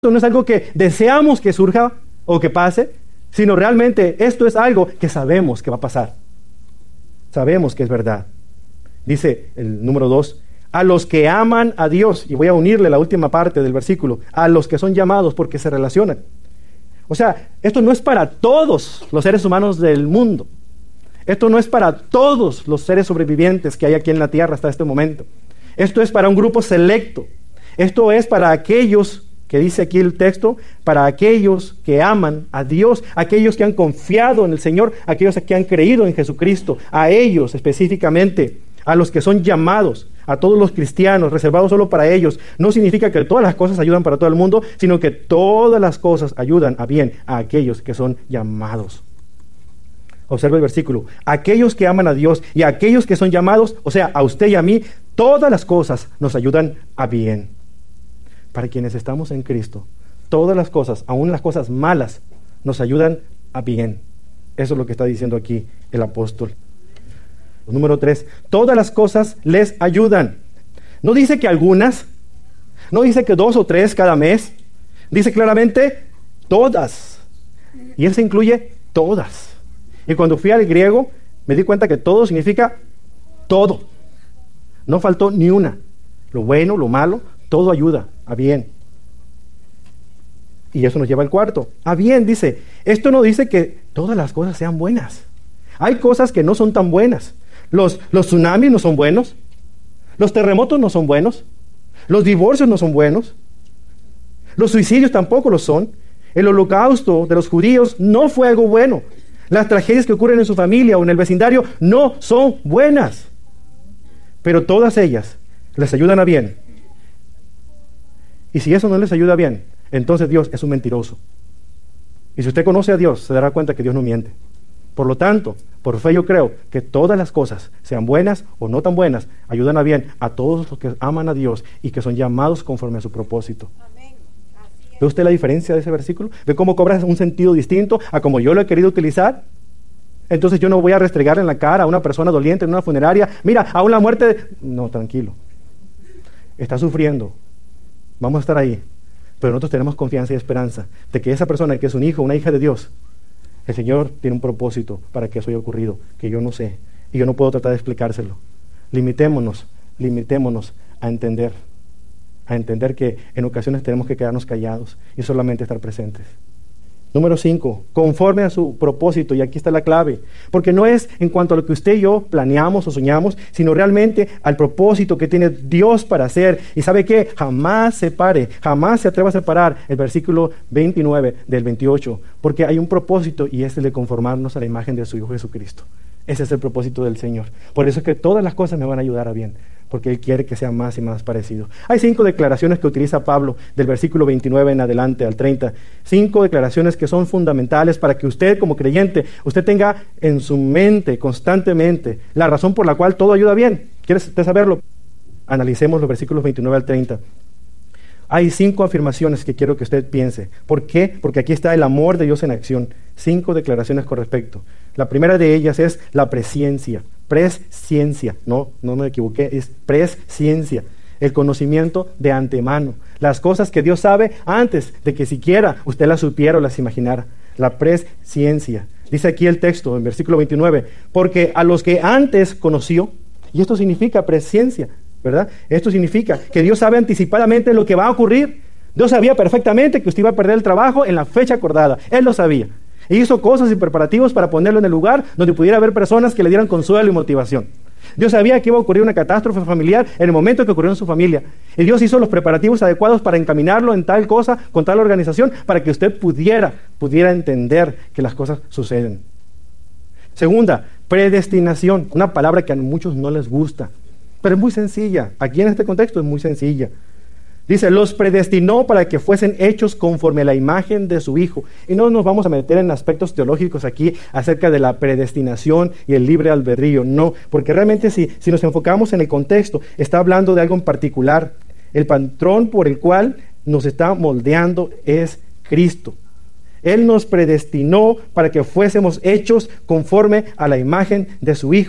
no es algo que deseamos que surja o que pase, sino realmente esto es algo que sabemos que va a pasar. Sabemos que es verdad. Dice el número 2, a los que aman a Dios, y voy a unirle la última parte del versículo, a los que son llamados porque se relacionan. O sea, esto no es para todos los seres humanos del mundo. Esto no es para todos los seres sobrevivientes que hay aquí en la tierra hasta este momento. Esto es para un grupo selecto. Esto es para aquellos, que dice aquí el texto, para aquellos que aman a Dios, aquellos que han confiado en el Señor, aquellos que han creído en Jesucristo, a ellos específicamente, a los que son llamados, a todos los cristianos, reservados solo para ellos. No significa que todas las cosas ayudan para todo el mundo, sino que todas las cosas ayudan a bien a aquellos que son llamados. Observa el versículo, aquellos que aman a Dios y aquellos que son llamados, o sea, a usted y a mí, todas las cosas nos ayudan a bien. Para quienes estamos en Cristo, todas las cosas, aun las cosas malas, nos ayudan a bien. Eso es lo que está diciendo aquí el apóstol. Número 3, todas las cosas les ayudan. No dice que algunas, no dice que 2 o 3 cada mes, dice claramente todas. Y eso incluye todas. Y cuando fui al griego, me di cuenta que todo significa todo. No faltó ni una. Lo bueno, lo malo, todo ayuda a bien. Y eso nos lleva al cuarto. A bien, dice. Esto no dice que todas las cosas sean buenas. Hay cosas que no son tan buenas. Los tsunamis no son buenos. Los terremotos no son buenos. Los divorcios no son buenos. Los suicidios tampoco lo son. El holocausto de los judíos no fue algo bueno. Las tragedias que ocurren en su familia o en el vecindario no son buenas. Pero todas ellas les ayudan a bien. Y si eso no les ayuda bien, entonces Dios es un mentiroso. Y si usted conoce a Dios, se dará cuenta que Dios no miente. Por lo tanto, por fe yo creo que todas las cosas, sean buenas o no tan buenas, ayudan a bien a todos los que aman a Dios y que son llamados conforme a su propósito. Amén. ¿Ve usted la diferencia de ese versículo? ¿Ve cómo cobra un sentido distinto a como yo lo he querido utilizar? Entonces yo no voy a restregar en la cara a una persona doliente en una funeraria. Mira, aún la muerte... No, tranquilo. Está sufriendo. Vamos a estar ahí. Pero nosotros tenemos confianza y esperanza de que esa persona que es un hijo, una hija de Dios, el Señor tiene un propósito para que eso haya ocurrido, que yo no sé, y yo no puedo tratar de explicárselo. Limitémonos a entender que en ocasiones tenemos que quedarnos callados y solamente estar presentes. Número 5, conforme a su propósito, y aquí está la clave, porque no es en cuanto a lo que usted y yo planeamos o soñamos, sino realmente al propósito que tiene Dios para hacer. Y sabe que jamás se atreva a separar el versículo 29 del 28, porque hay un propósito y es el de conformarnos a la imagen de su Hijo Jesucristo. Ese es el propósito del Señor. Por eso es que todas las cosas me van a ayudar a bien, porque Él quiere que sea más y más parecido. Hay 5 declaraciones que utiliza Pablo del versículo 29 en adelante al 30. 5 declaraciones que son fundamentales para que usted como creyente, usted tenga en su mente constantemente la razón por la cual todo ayuda bien. ¿Quiere usted saberlo? Analicemos los versículos 29 al 30. Hay 5 afirmaciones que quiero que usted piense. ¿Por qué? Porque aquí está el amor de Dios en acción. 5 declaraciones con respecto. La primera de ellas es la presciencia. Presciencia. No me equivoqué. Es presciencia. El conocimiento de antemano. Las cosas que Dios sabe antes de que siquiera usted las supiera o las imaginara. La presciencia. Dice aquí el texto en versículo 29. Porque a los que antes conoció, y esto significa presciencia, ¿verdad? Esto significa que Dios sabe anticipadamente lo que va a ocurrir. Dios sabía perfectamente que usted iba a perder el trabajo en la fecha acordada. Él lo sabía. E hizo cosas y preparativos para ponerlo en el lugar donde pudiera haber personas que le dieran consuelo y motivación. Dios sabía que iba a ocurrir una catástrofe familiar en el momento que ocurrió en su familia. Y Dios hizo los preparativos adecuados para encaminarlo en tal cosa, con tal organización, para que usted pudiera entender que las cosas suceden. Segunda, predestinación. Una palabra que a muchos no les gusta, pero es muy sencilla. Aquí en este contexto es muy sencilla. Dice, los predestinó para que fuesen hechos conforme a la imagen de su Hijo. Y no nos vamos a meter en aspectos teológicos aquí acerca de la predestinación y el libre albedrío. No, porque realmente si nos enfocamos en el contexto, está hablando de algo en particular. El patrón por el cual nos está moldeando es Cristo. Él nos predestinó para que fuésemos hechos conforme a la imagen de su Hijo.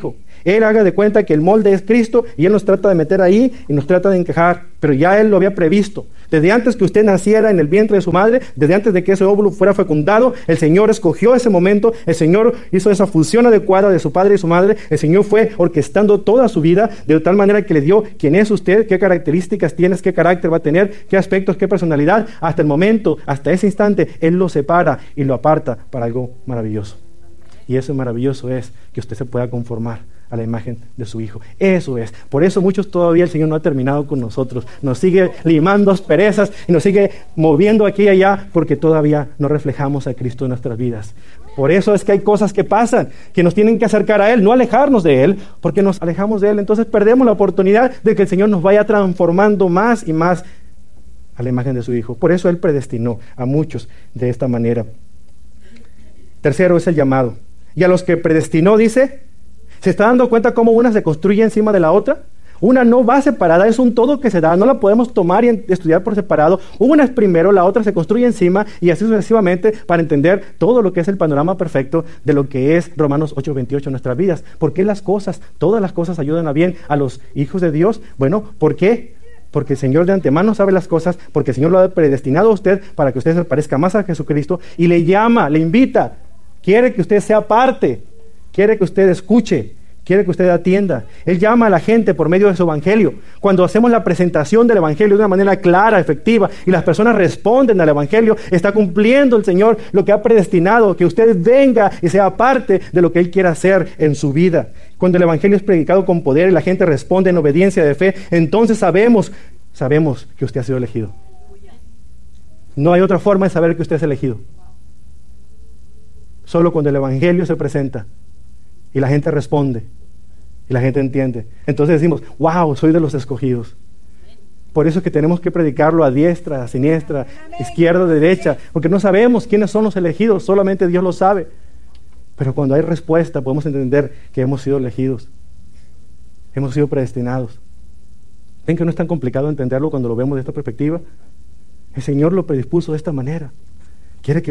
Él haga de cuenta que el molde es Cristo y Él nos trata de meter ahí y nos trata de encajar, pero ya Él lo había previsto. Desde antes que usted naciera en el vientre de su madre, desde antes de que ese óvulo fuera fecundado, el Señor escogió ese momento, el Señor hizo esa fusión adecuada de su padre y su madre, el Señor fue orquestando toda su vida de tal manera que le dio quién es usted, qué características tienes, qué carácter va a tener, qué aspectos, qué personalidad. Hasta el momento, hasta ese instante, Él lo separa y lo aparta para algo maravilloso. Y eso maravilloso es que usted se pueda conformar a la imagen de su Hijo. Eso es. Por eso muchos todavía el Señor no ha terminado con nosotros. Nos sigue limando asperezas y nos sigue moviendo aquí y allá porque todavía no reflejamos a Cristo en nuestras vidas. Por eso es que hay cosas que pasan, que nos tienen que acercar a Él, no alejarnos de Él, porque nos alejamos de Él. Entonces perdemos la oportunidad de que el Señor nos vaya transformando más y más a la imagen de su Hijo. Por eso Él predestinó a muchos de esta manera. Tercero es el llamado. Y a los que predestinó, dice, ¿se está dando cuenta cómo una se construye encima de la otra? Una no va separada, es un todo que se da, no la podemos tomar y estudiar por separado. Una es primero, la otra se construye encima y así sucesivamente para entender todo lo que es el panorama perfecto de lo que es Romanos 8:28 en nuestras vidas. ¿Por qué todas las cosas ayudan a bien a los hijos de Dios? Bueno, ¿por qué? Porque el Señor de antemano sabe las cosas, porque el Señor lo ha predestinado a usted para que usted se parezca más a Jesucristo y le llama, le invita. Quiere que usted sea parte, quiere que usted escuche, quiere que usted atienda. Él llama a la gente por medio de su evangelio. Cuando hacemos la presentación del evangelio de una manera clara, efectiva, y las personas responden al evangelio, está cumpliendo el Señor lo que ha predestinado, que usted venga y sea parte de lo que Él quiere hacer en su vida. Cuando el evangelio es predicado con poder y la gente responde en obediencia de fe, entonces sabemos que usted ha sido elegido. No hay otra forma de saber que usted es elegido. Solo cuando el evangelio se presenta y la gente responde y la gente entiende. Entonces decimos, wow, soy de los escogidos. Por eso es que tenemos que predicarlo a diestra, a siniestra, izquierda, derecha, porque no sabemos quiénes son los elegidos, solamente Dios lo sabe. Pero cuando hay respuesta podemos entender que hemos sido elegidos, hemos sido predestinados. ¿Ven que no es tan complicado entenderlo cuando lo vemos de esta perspectiva? El Señor lo predispuso de esta manera. Quiere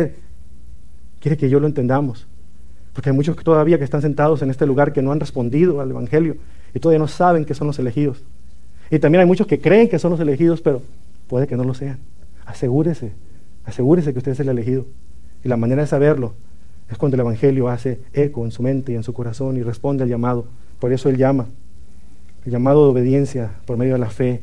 que yo lo entendamos. Porque hay muchos todavía que están sentados en este lugar que no han respondido al evangelio y todavía no saben que son los elegidos. Y también hay muchos que creen que son los elegidos, pero puede que no lo sean. Asegúrese que usted es el elegido. Y la manera de saberlo es cuando el evangelio hace eco en su mente y en su corazón y responde al llamado. Por eso Él llama. El llamado de obediencia por medio de la fe.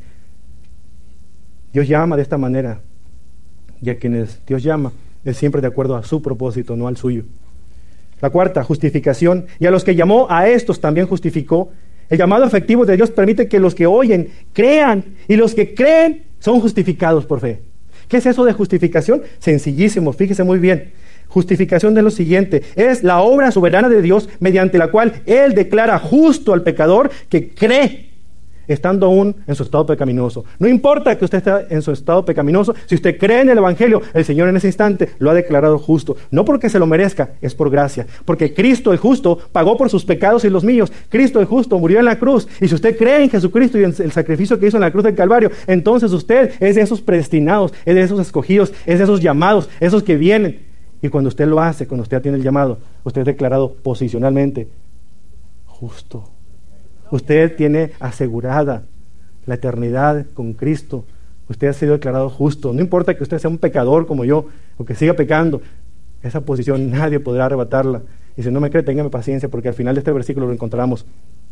Dios llama de esta manera. Y a quienes Dios llama es siempre de acuerdo a su propósito, no al suyo. La cuarta, justificación. Y a los que llamó, a estos también justificó. El llamado efectivo de Dios permite que los que oyen crean, y los que creen son justificados por fe. ¿Qué es eso de justificación? Sencillísimo, fíjese muy bien. Justificación es lo siguiente: es la obra soberana de Dios mediante la cual Él declara justo al pecador que cree, estando aún en su estado pecaminoso. No importa que usted esté en su estado pecaminoso, si usted cree en el evangelio, el Señor en ese instante lo ha declarado justo. No porque se lo merezca, es por gracia. Porque Cristo el justo pagó por sus pecados y los míos. Cristo el justo murió en la cruz. Y si usted cree en Jesucristo y en el sacrificio que hizo en la cruz del Calvario, entonces usted es de esos predestinados, es de esos escogidos, es de esos llamados, esos que vienen. Y cuando usted lo hace, cuando usted atiende el llamado, usted es declarado posicionalmente justo. Usted tiene asegurada la eternidad con Cristo. Usted ha sido declarado justo. No importa que usted sea un pecador como yo o que siga pecando. Esa posición nadie podrá arrebatarla. Y si no me cree, téngame paciencia, porque al final de este versículo lo encontramos.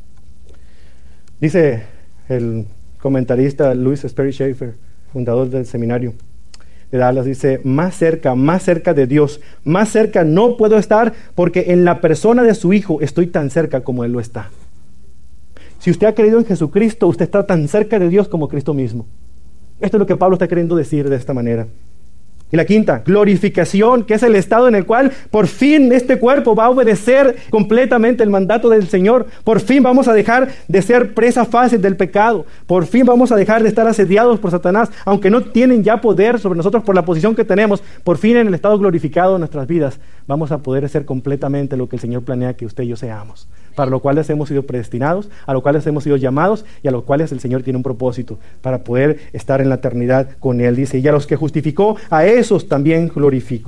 Dice el comentarista Louis Sperry Chafer, fundador del seminario de Dallas, dice: más cerca de Dios, más cerca no puedo estar, porque en la persona de su Hijo estoy tan cerca como Él lo está. Si usted ha creído en Jesucristo, usted está tan cerca de Dios como Cristo mismo. Esto es lo que Pablo está queriendo decir de esta manera. Y la quinta, glorificación, que es el estado en el cual por fin este cuerpo va a obedecer completamente el mandato del Señor. Por fin vamos a dejar de ser presa fácil del pecado. Por fin vamos a dejar de estar asediados por Satanás, aunque no tienen ya poder sobre nosotros por la posición que tenemos. Por fin en el estado glorificado de nuestras vidas vamos a poder ser completamente lo que el Señor planea que usted y yo seamos, para lo cual hemos sido predestinados, a lo cual hemos sido llamados y a lo cual el Señor tiene un propósito para poder estar en la eternidad con Él. Dice: y a los que justificó, a esos también glorificó.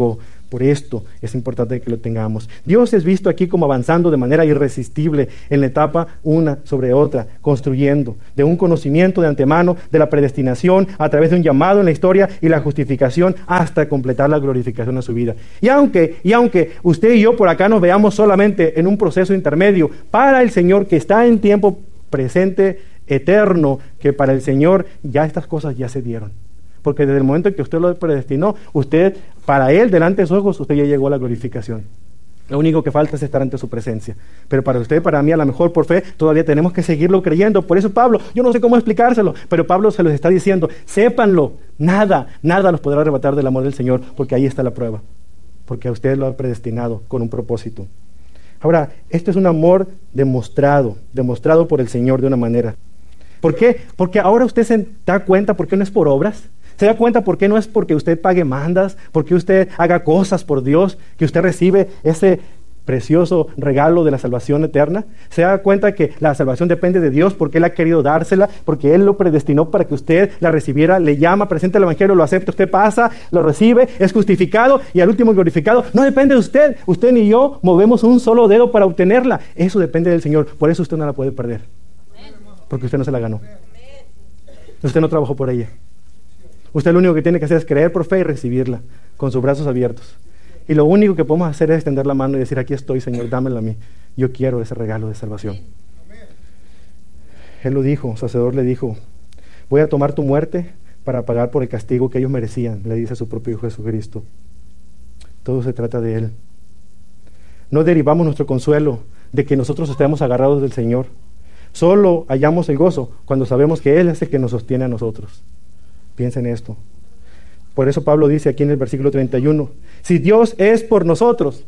Por esto es importante que lo tengamos. Dios es visto aquí como avanzando de manera irresistible en la etapa una sobre otra, construyendo de un conocimiento de antemano, de la predestinación, a través de un llamado en la historia y la justificación hasta completar la glorificación de su vida. Y aunque usted y yo por acá nos veamos solamente en un proceso intermedio, para el Señor que está en tiempo presente, eterno, que para el Señor ya estas cosas ya se dieron. Porque desde el momento en que usted lo predestinó, usted, para Él, delante de sus ojos, usted ya llegó a la glorificación. Lo único que falta es estar ante su presencia. Pero para usted, para mí, a lo mejor por fe, todavía tenemos que seguirlo creyendo. Por eso Pablo, yo no sé cómo explicárselo, pero Pablo se los está diciendo, sépanlo, nada los podrá arrebatar del amor del Señor, porque ahí está la prueba. Porque a usted lo ha predestinado con un propósito. Ahora, esto es un amor demostrado por el Señor de una manera. ¿Por qué? Porque ahora usted se da cuenta por qué no es por obras. ¿Se da cuenta por qué no es porque usted pague mandas, porque usted haga cosas por Dios, que usted recibe ese precioso regalo de la salvación eterna? ¿Se da cuenta que la salvación depende de Dios porque Él ha querido dársela, porque Él lo predestinó para que usted la recibiera, le llama, presenta el Evangelio, lo acepta, usted pasa, lo recibe, es justificado y al último glorificado? No depende de usted ni yo movemos un solo dedo para obtenerla. Eso depende del Señor, por eso usted no la puede perder, porque usted no se la ganó. Usted no trabajó por ella. Usted lo único que tiene que hacer es creer por fe y recibirla con sus brazos abiertos. Y lo único que podemos hacer es extender la mano y decir, aquí estoy, Señor, dámela a mí. Yo quiero ese regalo de salvación. Él lo dijo, el sacerdote le dijo, voy a tomar tu muerte para pagar por el castigo que ellos merecían, le dice a su propio Hijo Jesucristo. Todo se trata de Él. No derivamos nuestro consuelo de que nosotros estemos agarrados del Señor. Solo hallamos el gozo cuando sabemos que Él es el que nos sostiene a nosotros. Piensen en esto. Por eso Pablo dice aquí en el versículo 31, si Dios es por nosotros.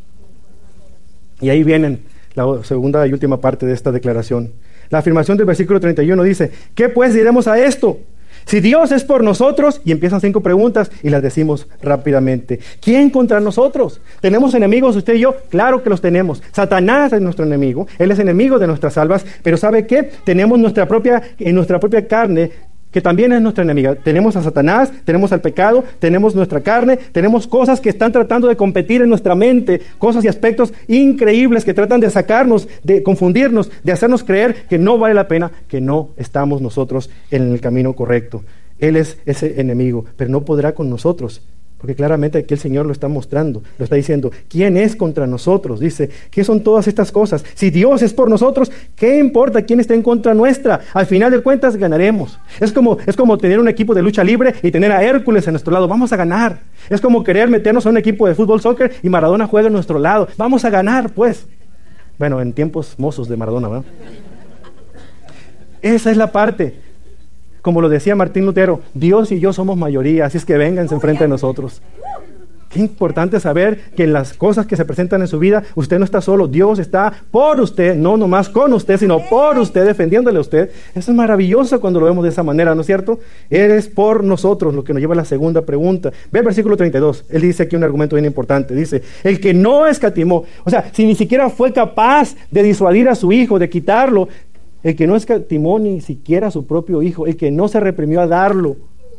Y ahí viene la segunda y última parte de esta declaración. La afirmación del versículo 31 dice, ¿qué pues diremos a esto? Si Dios es por nosotros, y empiezan 5 preguntas y las decimos rápidamente. ¿Quién contra nosotros? ¿Tenemos enemigos usted y yo? Claro que los tenemos. Satanás es nuestro enemigo, él es enemigo de nuestras almas, pero ¿sabe qué? Tenemos en nuestra propia carne, que también es nuestra enemiga. Tenemos a Satanás, tenemos al pecado, tenemos nuestra carne, tenemos cosas que están tratando de competir en nuestra mente, cosas y aspectos increíbles que tratan de sacarnos, de confundirnos, de hacernos creer que no vale la pena, que no estamos nosotros en el camino correcto. Él es ese enemigo, pero no podrá con nosotros, porque claramente aquí el Señor lo está mostrando, lo está diciendo, ¿quién es contra nosotros? Dice, ¿qué son todas estas cosas? Si Dios es por nosotros, ¿qué importa quién está en contra nuestra? Al final de cuentas ganaremos. Es como tener un equipo de lucha libre y tener a Hércules a nuestro lado, vamos a ganar. Es como querer meternos a un equipo de fútbol, soccer y Maradona juega a nuestro lado, vamos a ganar pues. Bueno, en tiempos mozos de Maradona, ¿verdad? Esa es la parte. Como lo decía Martín Lutero, Dios y yo somos mayoría, así es que vénganse enfrente de nosotros. Qué importante saber que en las cosas que se presentan en su vida, usted no está solo, Dios está por usted, no nomás con usted, sino por usted, defendiéndole a usted. Eso es maravilloso cuando lo vemos de esa manera, ¿no es cierto? Eres por nosotros, lo que nos lleva a la segunda pregunta. Ve el versículo 32, él dice aquí un argumento bien importante, dice, el que no escatimó, o sea, si ni siquiera fue capaz de disuadir a su hijo, de quitarlo, el que no escatimó ni siquiera a su propio hijo, el que no se reprimió a darlo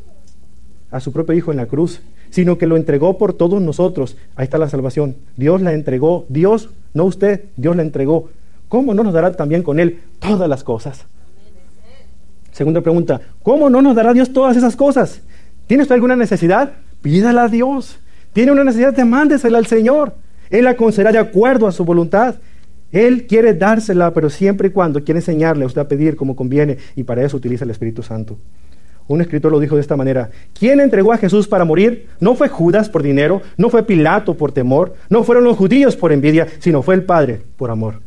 a su propio hijo en la cruz, sino que lo entregó por todos nosotros. Ahí está la salvación. Dios la entregó. Dios, no usted, Dios la entregó. ¿Cómo no nos dará también con Él todas las cosas? Segunda pregunta, ¿cómo no nos dará Dios todas esas cosas? ¿Tiene usted alguna necesidad? Pídala a Dios. ¿Tiene una necesidad? Mándesela al Señor. Él la concederá de acuerdo a su voluntad. Él quiere dársela, pero siempre y cuando quiere enseñarle a usted a pedir como conviene, y para eso utiliza el Espíritu Santo. Un escritor lo dijo de esta manera, ¿quién entregó a Jesús para morir? No fue Judas por dinero, no fue Pilato por temor, no fueron los judíos por envidia, sino fue el Padre por amor.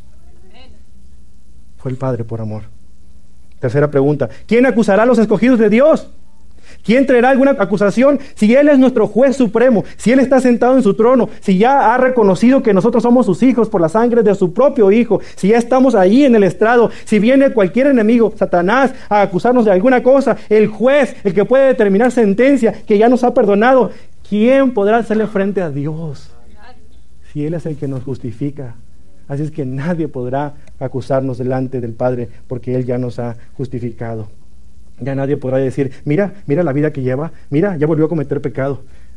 Fue el Padre por amor. Tercera pregunta, ¿quién acusará a los escogidos de Dios? ¿Quién traerá alguna acusación? Si Él es nuestro juez supremo, si Él está sentado en su trono, si ya ha reconocido que nosotros somos sus hijos por la sangre de su propio Hijo, si ya estamos ahí en el estrado, si viene cualquier enemigo, Satanás, a acusarnos de alguna cosa, el juez, el que puede determinar sentencia, que ya nos ha perdonado, ¿quién podrá hacerle frente a Dios? Si Él es el que nos justifica. Así es que nadie podrá acusarnos delante del Padre, porque Él ya nos ha justificado. Ya nadie podrá decir, mira la vida que lleva, mira, ya volvió a cometer pecado.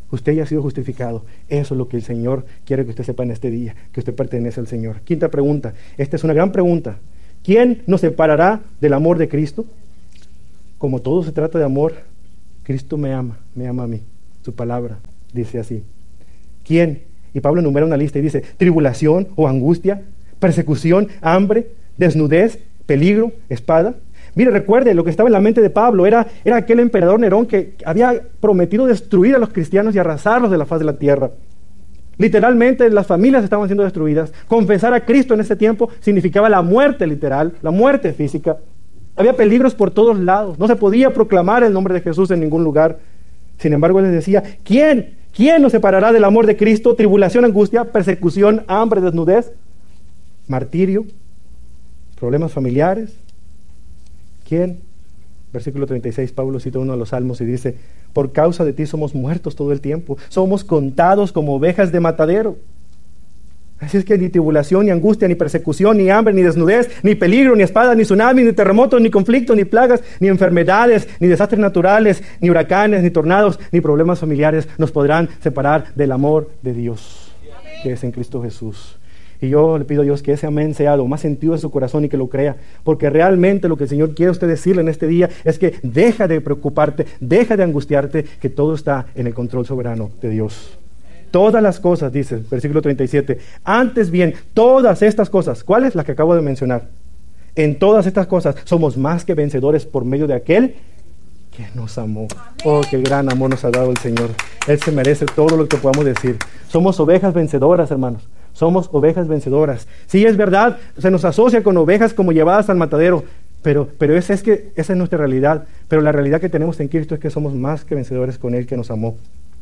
Usted ya ha sido justificado. Eso es lo que el Señor quiere que usted sepa en este día, que usted pertenece al Señor. Quinta pregunta. Esta es una gran pregunta. ¿Quién nos separará del amor de Cristo? Como todo se trata de amor, Cristo me ama a mí. Su palabra dice así. ¿Quién? Y Pablo enumera una lista y dice: tribulación o angustia, persecución, hambre, desnudez, peligro, espada. Mire, recuerde, lo que estaba en la mente de Pablo era aquel emperador Nerón que había prometido destruir a los cristianos y arrasarlos de la faz de la tierra. Literalmente las familias estaban siendo destruidas. Confesar a Cristo en ese tiempo significaba la muerte literal, la muerte física. Había peligros por todos lados. No se podía proclamar el nombre de Jesús en ningún lugar. Sin embargo, él les decía: ¿quién nos separará del amor de Cristo? Tribulación, angustia, persecución, hambre, desnudez, martirio, problemas familiares. ¿Quién? Versículo 36, Pablo cita uno de los salmos y dice: por causa de ti somos muertos todo el tiempo, somos contados como ovejas de matadero. Así es que ni tribulación, ni angustia, ni persecución, ni hambre, ni desnudez, ni peligro, ni espada, ni tsunami, ni terremotos, ni conflictos, ni plagas, ni enfermedades, ni desastres naturales, ni huracanes, ni tornados, ni problemas familiares nos podrán separar del amor de Dios, que es en Cristo Jesús. Y yo le pido a Dios que ese amén sea lo más sentido en su corazón y que lo crea, porque realmente lo que el Señor quiere usted decirle en este día es que deja de preocuparte, deja de angustiarte, que todo está en el control soberano de Dios. Todas las cosas, dice versículo 37, antes bien, todas estas cosas, ¿cuáles? Las que acabo de mencionar. En todas estas cosas somos más que vencedores por medio de aquel que nos amó. Oh, qué gran amor nos ha dado el Señor. Él se merece todo lo que podamos decir. Somos ovejas vencedoras, hermanos. Somos ovejas vencedoras. Sí, es verdad, se nos asocia con ovejas como llevadas al matadero, pero esa es nuestra realidad. Pero la realidad que tenemos en Cristo es que somos más que vencedores con Él que nos amó.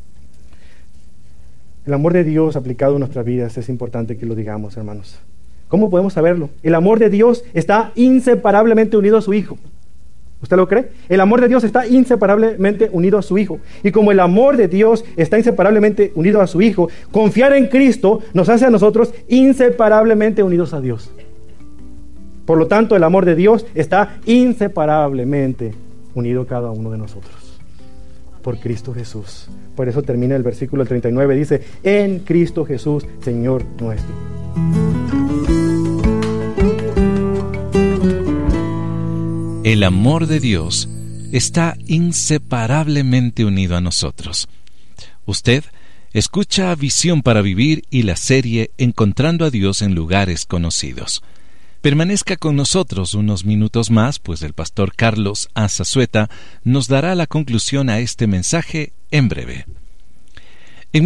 El amor de Dios aplicado a nuestras vidas es importante que lo digamos, hermanos. ¿Cómo podemos saberlo? El amor de Dios está inseparablemente unido a su Hijo. ¿Usted lo cree? El amor de Dios está inseparablemente unido a su Hijo. Y como el amor de Dios está inseparablemente unido a su Hijo, confiar en Cristo nos hace a nosotros inseparablemente unidos a Dios. Por lo tanto, el amor de Dios está inseparablemente unido a cada uno de nosotros. Por Cristo Jesús. Por eso termina el versículo 39. Dice: en Cristo Jesús, Señor nuestro. El amor de Dios está inseparablemente unido a nosotros. Usted escucha Visión para Vivir y la serie Encontrando a Dios en Lugares Conocidos. Permanezca con nosotros unos minutos más, pues el pastor Carlos Azazueta nos dará la conclusión a este mensaje en breve. En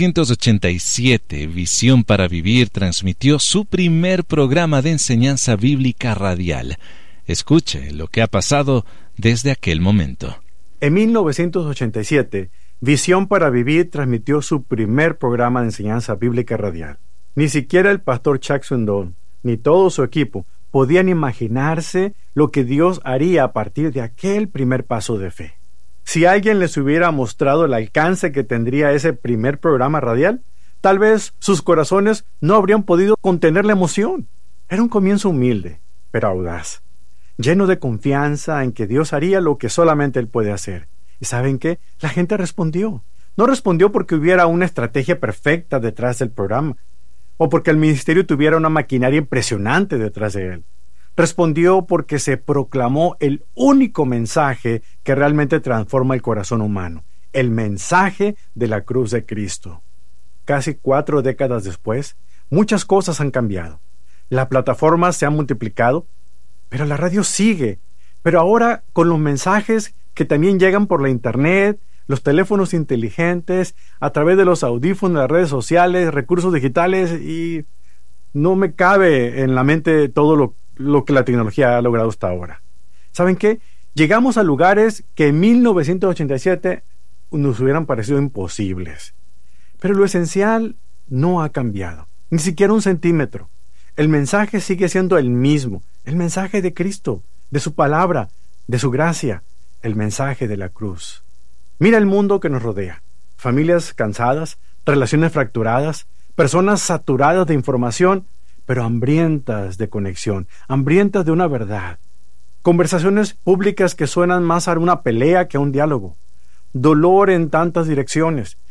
1987, Visión para Vivir transmitió su primer programa de enseñanza bíblica radial. Escuche lo que ha pasado desde aquel momento. En 1987, Visión para Vivir transmitió su primer programa de enseñanza bíblica radial. Ni siquiera el pastor Chuck Swindoll ni todo su equipo podían imaginarse lo que Dios haría a partir de aquel primer paso de fe. Si alguien les hubiera mostrado el alcance que tendría ese primer programa radial, tal vez sus corazones no habrían podido contener la emoción. Era un comienzo humilde, pero audaz, lleno de confianza en que Dios haría lo que solamente Él puede hacer. ¿Y saben qué? La gente respondió. No respondió porque hubiera una estrategia perfecta detrás del programa, o porque el ministerio tuviera una maquinaria impresionante detrás de él. Respondió porque se proclamó el único mensaje que realmente transforma el corazón humano, el mensaje de la cruz de Cristo. Casi 4 décadas después, muchas cosas han cambiado. Las plataformas se han multiplicado, pero la radio sigue. Pero ahora con los mensajes que también llegan por la internet, los teléfonos inteligentes, a través de los audífonos, las redes sociales, recursos digitales, y no me cabe en la mente todo lo que la tecnología ha logrado hasta ahora. ¿Saben qué? Llegamos a lugares que en 1987 nos hubieran parecido imposibles. Pero lo esencial no ha cambiado, ni siquiera un centímetro. El mensaje sigue siendo el mismo, el mensaje de Cristo, de su palabra, de su gracia, el mensaje de la cruz. Mira el mundo que nos rodea. Familias cansadas, relaciones fracturadas, personas saturadas de información, pero hambrientas de conexión, hambrientas de una verdad. Conversaciones públicas que suenan más a una pelea que a un diálogo. Dolor en tantas direcciones.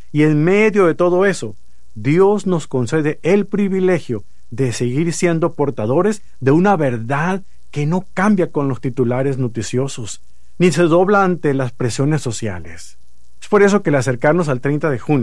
Y en medio de todo eso, Dios nos concede el privilegio de seguir siendo portadores de una verdad que no cambia con los titulares noticiosos, ni se dobla ante las presiones sociales. Es por eso que al acercarnos al 30 de junio,